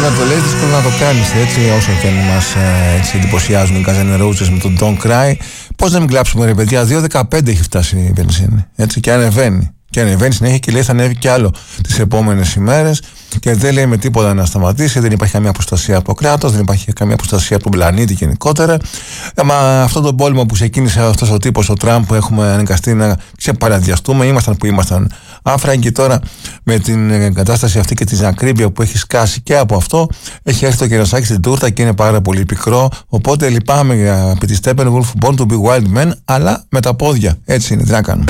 να το λες, δύσκολο να το κάνεις έτσι, όσο και αν μας εντυπωσιάζουν οι Guns N' Roses με τον Don't Cry. Πώς να μην κλάψουμε, ρε παιδιά, 2.15 έχει φτάσει η βενζίνη, έτσι, και ανεβαίνει. Και ανεβαίνει συνέχεια και λέει θα ανέβει κι άλλο τις επόμενες ημέρες και δεν λέει με τίποτα να σταματήσει. Δεν υπάρχει καμία προστασία από το κράτος, δεν υπάρχει καμία προστασία από τον πλανήτη γενικότερα. Μα αυτόν τον πόλεμο που ξεκίνησε αυτός ο τύπος, ο Τραμπ, που έχουμε αναγκαστεί να ξεπαραδιαστούμε, ήμασταν που ήμασταν άφραγγοι. Τώρα με την κατάσταση αυτή και την ακρίβεια που έχει σκάσει και από αυτό, έχει έρθει το κερασάκι στην τούρτα και είναι πάρα πολύ πικρό. Οπότε λυπάμαι για τη Steppenwolf, Born to be Wild Men, αλλά με τα πόδια. Έτσι είναι, τι να κάνουμε.